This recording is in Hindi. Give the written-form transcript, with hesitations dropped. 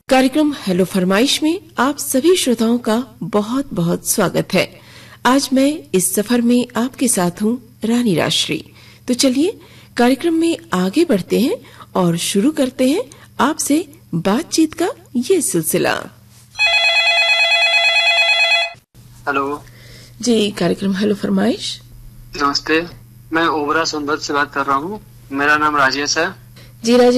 कार्यक्रम हेलो फरमाइश में आप सभी श्रोताओं का बहुत बहुत स्वागत है। आज मैं इस सफर में आपके साथ हूँ रानी राजश्री। तो चलिए कार्यक्रम में आगे बढ़ते हैं और शुरू करते हैं आपसे बातचीत का ये सिलसिला। हेलो जी, कार्यक्रम हेलो फरमाइश। नमस्ते, मैं ओबरा सोनभद्र से बात कर रहा हूँ। मेरा नाम राजेश है। जी राजेश